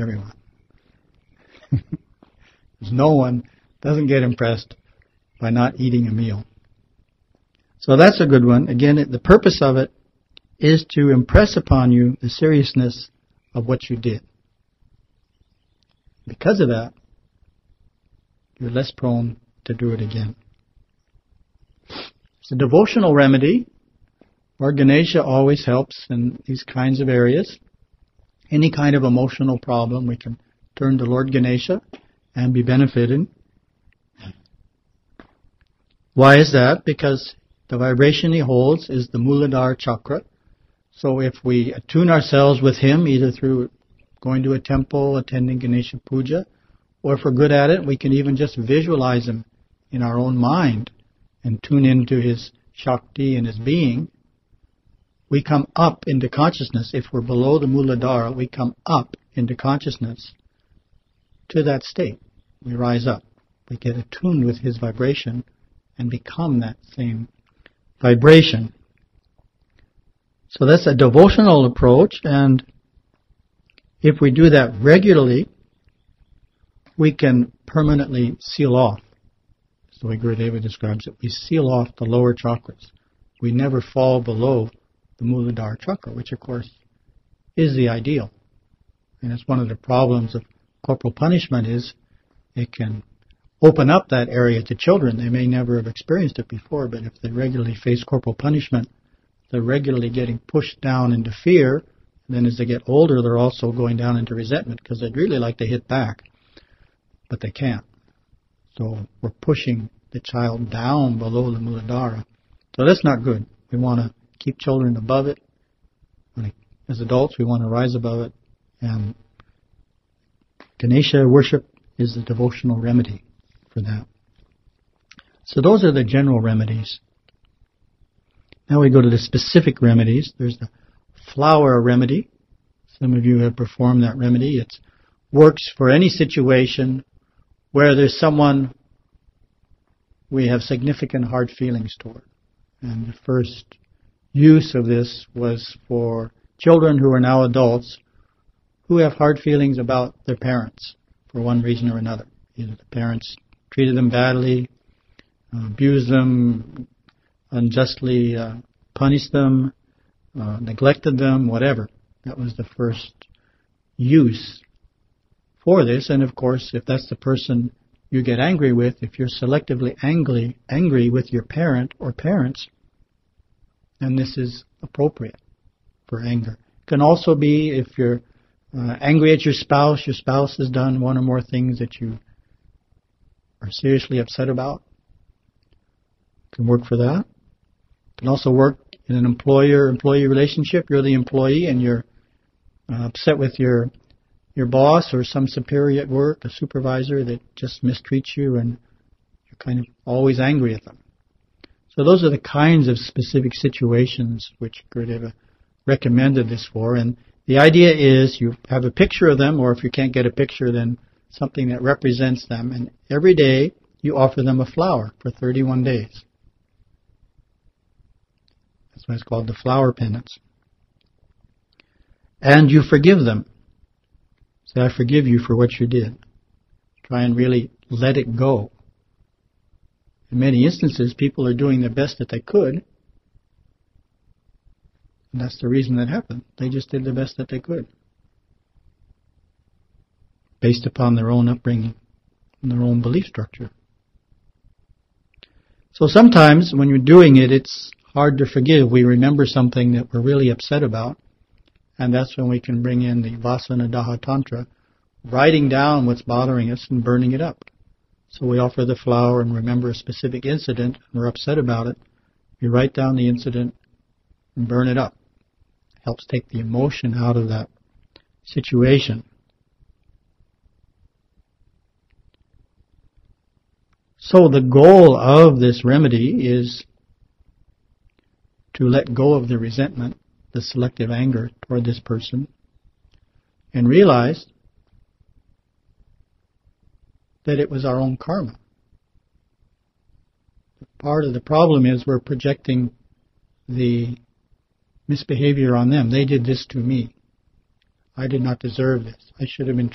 everyone. Because no one doesn't get impressed by not eating a meal. So that's a good one. Again, the purpose of it is to impress upon you the seriousness of what you did. Because of that, you're less prone to do it again. It's a devotional remedy. Lord Ganesha always helps in these kinds of areas. Any kind of emotional problem, we can turn to Lord Ganesha and be benefited. Why is that? Because the vibration he holds is the Muladhara chakra. So if we attune ourselves with him, either through going to a temple, attending Ganesha Puja, or if we're good at it, we can even just visualize him in our own mind and tune into his Shakti and his being. We come up into consciousness. If we're below the Muladhara, we come up into consciousness to that state. We rise up. We get attuned with his vibration and become that same vibration. So that's a devotional approach, and if we do that regularly, we can permanently seal off. That's the way Gurudeva describes it. We seal off the lower chakras. We never fall below the Muladhara chakra, which of course is the ideal. And it's one of the problems of corporal punishment is it can open up that area to children. They may never have experienced it before, but if they regularly face corporal punishment, they're regularly getting pushed down into fear. And then as they get older, they're also going down into resentment because they'd really like to hit back, but they can't. So we're pushing the child down below the Muladhara. So that's not good. We want to keep children above it. As adults, we want to rise above it. And Ganesha worship is the devotional remedy for that. So those are the general remedies. Now we go to the specific remedies. There's the flower remedy. Some of you have performed that remedy. It works for any situation where there's someone we have significant hard feelings toward. And the first use of this was for children who are now adults who have hard feelings about their parents for one reason or another. Either the parents treated them badly, abused them, unjustly punished them, neglected them, whatever. That was the first use for this. And of course, if that's the person you get angry with, if you're selectively angry with your parent or parents, then this is appropriate for anger. It can also be if you're angry at your spouse has done one or more things that you are seriously upset about. It can work for that. It can also work in an employer-employee relationship. You're the employee and you're upset with your boss or some superior at work, a supervisor that just mistreats you, and you're kind of always angry at them. So those are the kinds of specific situations which Gurudeva recommended this for. And the idea is you have a picture of them, or if you can't get a picture, then something that represents them. And every day you offer them a flower for 31 days. That's why it's called the flower penance. And you forgive them. Say, I forgive you for what you did. Try and really let it go. In many instances, people are doing the best that they could. And that's the reason that happened. They just did the best that they could. Based upon their own upbringing and their own belief structure. So sometimes when you're doing it, it's hard to forgive. We remember something that we're really upset about. And that's when we can bring in the Vasana Daha Tantra, writing down what's bothering us and burning it up. So we offer the flower and remember a specific incident, and we're upset about it. You write down the incident and burn it up. Helps take the emotion out of that situation. So the goal of this remedy is to let go of the resentment, the selective anger toward this person, and realize that it was our own karma. Part of the problem is we're projecting the misbehavior on them. They did this to me. I did not deserve this. I should have been